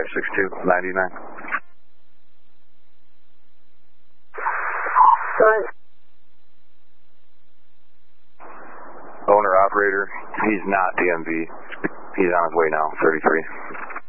462-99. Go ahead. Owner operator, he's not DMV. He's on his way now, 33.